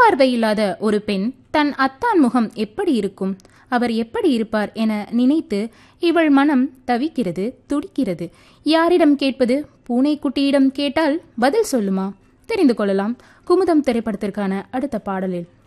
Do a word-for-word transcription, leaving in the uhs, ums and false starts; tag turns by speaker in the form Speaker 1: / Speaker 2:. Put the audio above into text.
Speaker 1: பார்வை இல்லாத ஒரு பெண் தன் அத்தான் முகம் எப்படி இருக்கும், அவர் எப்படி இருப்பார் என நினைத்து இவள் மனம் தவிக்கிறது, துடிக்கிறது. யாரிடம் கேட்பது? பூனைக்குட்டியிடம் கேட்டால் பதில் சொல்லுமா? தெரிந்து கொள்ளலாம் குமுதம் திரைப்படத்திற்கான அடுத்த பாடலில்.